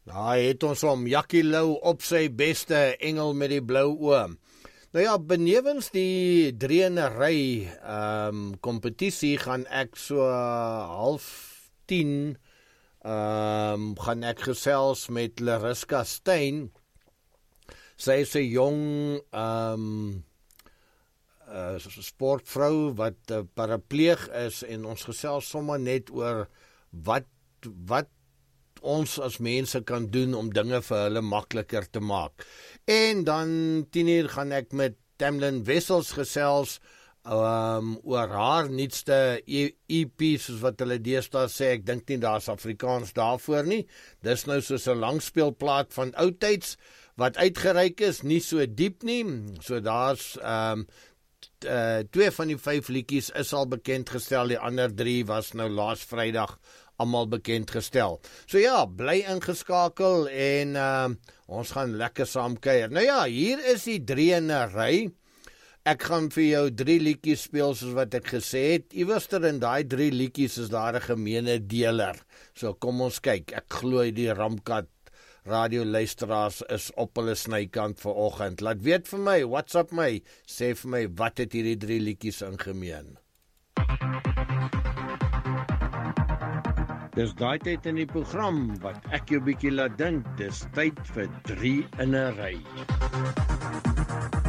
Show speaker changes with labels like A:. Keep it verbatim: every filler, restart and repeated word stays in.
A: Daar het ons om Jackie Lou op sy beste, engel met die blou oë. Nou ja, benewens die drieënery um, competitie gaan ek so uh, half tien um, gaan ek gesels met Lariska Steyn. Sy is 'n jong um, uh, sportvrou wat uh, parapleeg is en ons gesels sommer net oor wat wat ons as mense kan doen om dinge vir hulle makliker te maak. En dan tien uur gaan ek met Tamlin Wessels gesels um, oor haar nuutste E P, soos wat hulle deesdae sê. Ek dink nie daar's Afrikaans daarvoor nie. Dis nou soos 'n langspeelplaat van oudtyds wat uitgereik is, nie so diep nie. So daar's um, uh, twee van die vyf liedjies is al bekend gestel, die ander drie was nou laas Vrydag almal bekend gestel. So ja, bly ingeskakel en uh, ons gaan lekker saam kuier. Nou ja, hier is die drieënery. Ek gaan vir jou drie liedjies speel soos wat ek gesê het. Iewerster in daai drie liedjies is daar 'n gemeene deler. So kom ons kyk. Ek glo die Ramkat radio luisteraars is op hulle snykant vanoggend. Laat weet vir my, WhatsApp my, sê vir my wat het hierdie drie liedjies in gemeen. Dis daai tyd in die program wat ek jou bietjie laat dink, dis tyd vir drie in 'n ry.